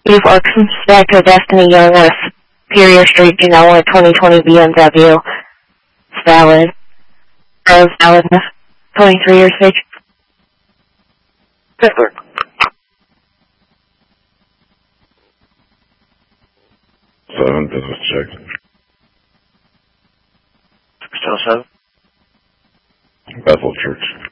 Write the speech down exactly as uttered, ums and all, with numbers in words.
Steve Orkson, Stacker Destiny Young with Superior Street, Genoa, twenty twenty B M W. It's valid. Rose valid. twenty-three years age. Pittsburgh. Seven, business check. Still seven. Bethel Church.